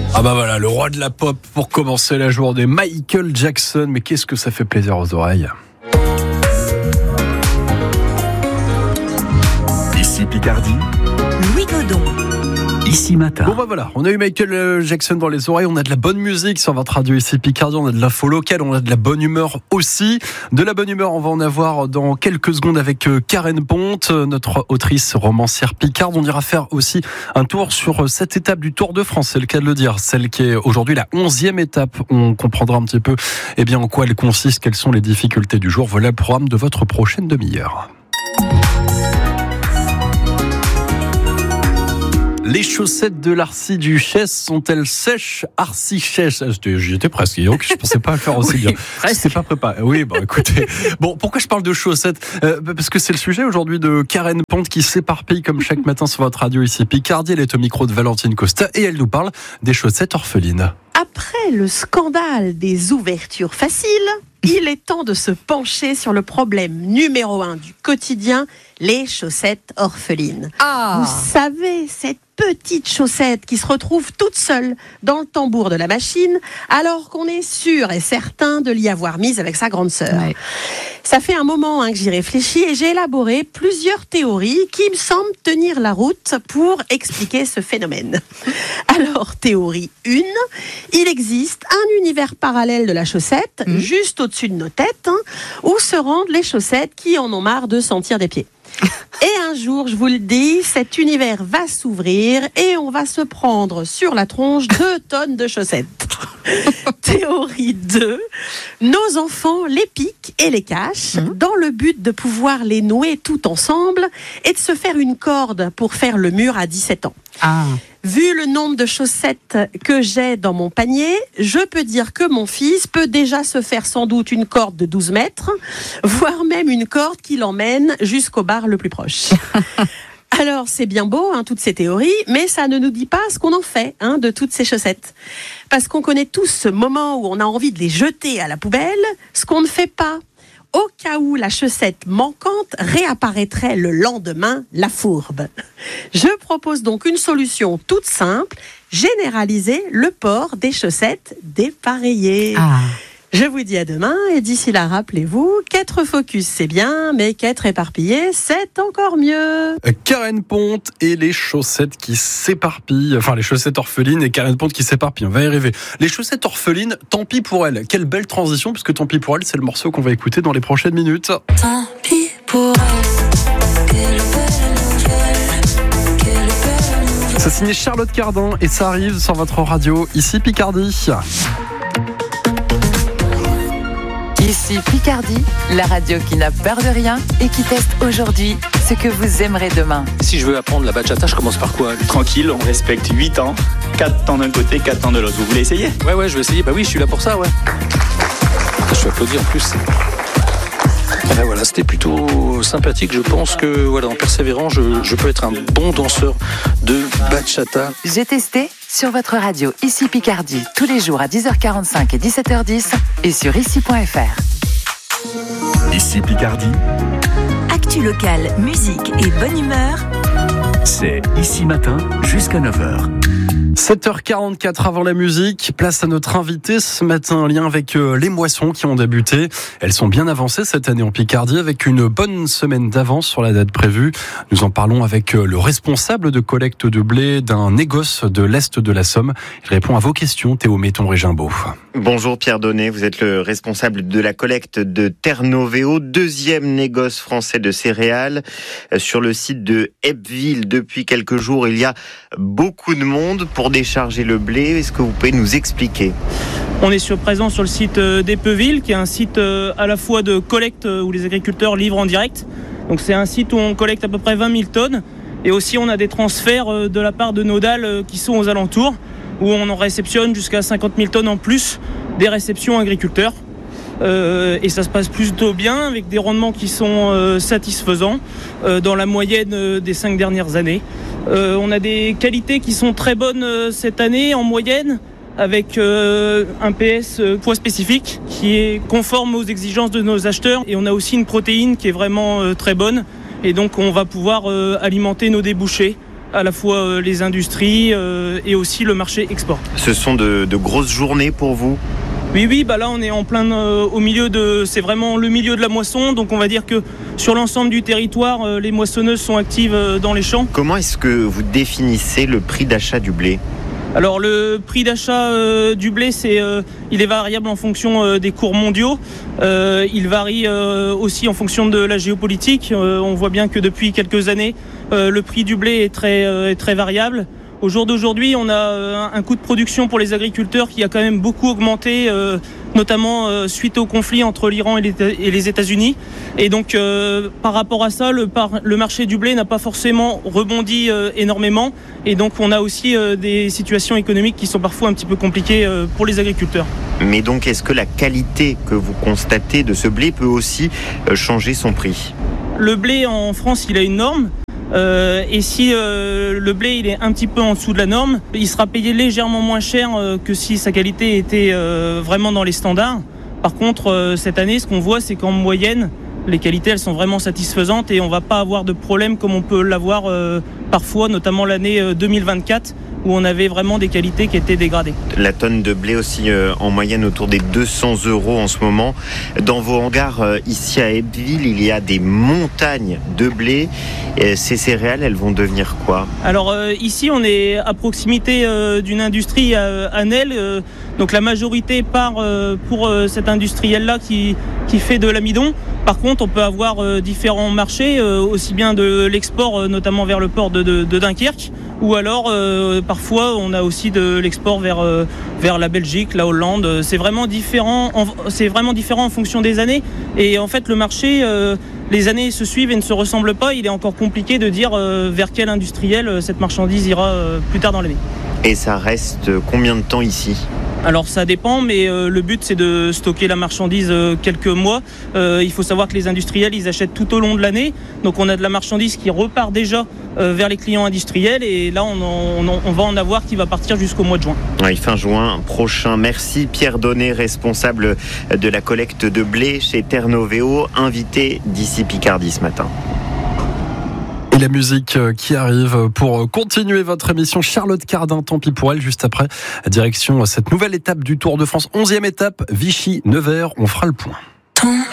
Ah bah voilà, le roi de la pop pour commencer la journée, Michael Jackson. Mais qu'est-ce que ça fait plaisir aux oreilles. Ici Picardie, Louis Godon. Ici Matin. Bon bah voilà, on a eu Michael Jackson dans les oreilles, on a de la bonne musique sur votre radio ici Picardie, on a de l'info locale, on a de la bonne humeur aussi. De la bonne humeur, on va en avoir dans quelques secondes avec Karen Ponte, notre autrice romancière picarde. On ira faire aussi un tour sur cette étape du Tour de France, c'est le cas de le dire, celle qui est aujourd'hui la 11e étape. On comprendra un petit peu en quoi elle consiste, quelles sont les difficultés du jour. Voilà le programme de votre prochaine demi-heure. Les chaussettes de l'Arcy-Duchesse sont-elles sèches? Arcy-Chesse. J'y étais presque, donc je pensais pas le faire aussi bien. C'était pas préparé. Oui, bon, écoutez. Bon, pourquoi je parle de chaussettes? Parce que c'est le sujet aujourd'hui de Karen Ponte qui s'éparpille comme chaque matin sur votre radio ici Picardie. Elle est au micro de Valentine Costa et elle nous parle des chaussettes orphelines. Après le scandale des ouvertures faciles, il est temps de se pencher sur le problème numéro 1 du quotidien, les chaussettes orphelines. Vous savez, cette petite chaussette qui se retrouve toute seule dans le tambour de la machine, alors qu'on est sûr et certain de l'y avoir mise avec sa grande sœur. Ouais. Ça fait un moment que j'y réfléchis et j'ai élaboré plusieurs théories qui me semblent tenir la route pour expliquer ce phénomène. Alors, théorie 1, il existe un univers parallèle de la chaussette, juste au-dessus de nos têtes, où se rendent les chaussettes qui en ont marre de sentir des pieds. Et un jour, je vous le dis, cet univers va s'ouvrir et on va se prendre sur la tronche 2 tonnes de chaussettes. Théorie 2, nos enfants les piquent et les cachent dans le but de pouvoir les nouer tout ensemble et de se faire une corde pour faire le mur à 17 ans. Vu le nombre de chaussettes que j'ai dans mon panier, je peux dire que mon fils peut déjà se faire sans doute une corde de 12 mètres, voire même une corde qui l'emmène jusqu'au bar le plus proche. Alors, c'est bien beau, toutes ces théories, mais ça ne nous dit pas ce qu'on en fait de toutes ces chaussettes. Parce qu'on connaît tous ce moment où on a envie de les jeter à la poubelle, ce qu'on ne fait pas. Au cas où la chaussette manquante réapparaîtrait le lendemain, la fourbe. Je propose donc une solution toute simple, généraliser le port des chaussettes dépareillées. Je vous dis à demain et d'ici là, rappelez-vous, qu'être focus c'est bien, mais qu'être éparpillé c'est encore mieux. Karen Ponte et les chaussettes qui s'éparpillent, enfin les chaussettes orphelines et Karen Ponte qui s'éparpillent, on va y arriver. Les chaussettes orphelines, tant pis pour elles. Quelle belle transition, puisque tant pis pour elles, c'est le morceau qu'on va écouter dans les prochaines minutes. Tant pis pour elles. Ça signe Charlotte Cardin et ça arrive sur votre radio ici Picardie. Ici Picardie, la radio qui n'a peur de rien et qui teste aujourd'hui ce que vous aimerez demain. Si je veux apprendre la bachata, je commence par quoi? Tranquille, on respecte 8 ans, 4 temps d'un côté, 4 temps de l'autre. Vous voulez essayer? Ouais, je vais essayer. Bah oui, je suis là pour ça, ouais. Je suis applaudi en plus. Ben voilà, c'était plutôt sympathique. Je pense que en persévérant, je peux être un bon danseur de bachata. J'ai testé sur votre radio Ici Picardie tous les jours à 10h45 et 17h10 et sur ici.fr. Ici Picardie, Actu locale, musique et bonne humeur. c'est Ici Matin jusqu'à 9h. 7h44 avant la musique, place à notre invité ce matin, en lien avec les moissons qui ont débuté. Elles sont bien avancées cette année en Picardie, avec une bonne semaine d'avance sur la date prévue. Nous en parlons avec le responsable de collecte de blé d'un négoce de l'Est de la Somme. Il répond à vos questions, Théo Méton-Régimbaud. Bonjour Pierre Donnet, vous êtes le responsable de la collecte de Terre-Novéo, 2e négoce français de céréales sur le site de Eppeville. Depuis quelques jours, il y a beaucoup de monde pour décharger le blé. Est-ce que vous pouvez nous expliquer ? On est présent sur le site d'Eppeville, qui est un site à la fois de collecte où les agriculteurs livrent en direct. Donc c'est un site où on collecte à peu près 20 000 tonnes. Et aussi on a des transferts de la part de Nodal qui sont aux alentours, où on en réceptionne jusqu'à 50 000 tonnes en plus des réceptions agriculteurs. Et ça se passe plutôt bien, avec des rendements qui sont satisfaisants dans la moyenne des 5 dernières années. On a des qualités qui sont très bonnes cette année en moyenne, avec un PS poids spécifique qui est conforme aux exigences de nos acheteurs, et on a aussi une protéine qui est vraiment très bonne, et donc on va pouvoir alimenter nos débouchés à la fois les industries et aussi le marché export. Ce sont de grosses journées pour vous ? Oui, là on est en plein au milieu c'est vraiment le milieu de la moisson, donc on va dire que sur l'ensemble du territoire, les moissonneuses sont actives dans les champs. Comment est-ce que vous définissez le prix d'achat du blé ? Alors le prix d'achat du blé, il est variable en fonction des cours mondiaux. Il varie aussi en fonction de la géopolitique. On voit bien que depuis quelques années, le prix du blé est très variable. Au jour d'aujourd'hui, on a un coût de production pour les agriculteurs qui a quand même beaucoup augmenté, notamment suite au conflit entre l'Iran et les États-Unis. Et donc, par rapport à ça, le marché du blé n'a pas forcément rebondi énormément. Et donc, on a aussi des situations économiques qui sont parfois un petit peu compliquées pour les agriculteurs. Mais donc, est-ce que la qualité que vous constatez de ce blé peut aussi changer son prix ? Le blé en France, il a une norme. Et si le blé il est un petit peu en dessous de la norme, il sera payé légèrement moins cher que si sa qualité était vraiment dans les standards. Par contre, cette année, ce qu'on voit, c'est qu'en moyenne, les qualités elles sont vraiment satisfaisantes et on va pas avoir de problème comme on peut l'avoir parfois, notamment l'année 2024. Où on avait vraiment des qualités qui étaient dégradées. La tonne de blé aussi en moyenne autour des 200 € en ce moment. Dans vos hangars ici à Ebbville, il y a des montagnes de blé. Ces céréales, elles vont devenir quoi ? Alors ici, on est à proximité d'une industrie à Nesle. Donc la majorité part pour cet industriel-là qui fait de l'amidon. Par contre, on peut avoir différents marchés, aussi bien de l'export, notamment vers le port de Dunkerque, ou alors parfois on a aussi de l'export vers la Belgique, la Hollande. C'est vraiment différent en fonction des années. Et en fait, le marché, les années se suivent et ne se ressemblent pas. Il est encore compliqué de dire vers quel industriel cette marchandise ira plus tard dans l'année. Et ça reste combien de temps ici ? Alors ça dépend, mais le but c'est de stocker la marchandise quelques mois. Il faut savoir que les industriels ils achètent tout au long de l'année, donc on a de la marchandise qui repart déjà vers les clients industriels et là on va en avoir qui va partir jusqu'au mois de juin. Oui, fin juin prochain. Merci Pierre Donnet, responsable de la collecte de blé chez Terre-Novéo, invité d'ici Picardie ce matin. Et la musique qui arrive pour continuer votre émission. Charlotte Cardin, tant pis pour elle, juste après. Direction cette nouvelle étape du Tour de France. 11e étape, Vichy-Nevers. On fera le point.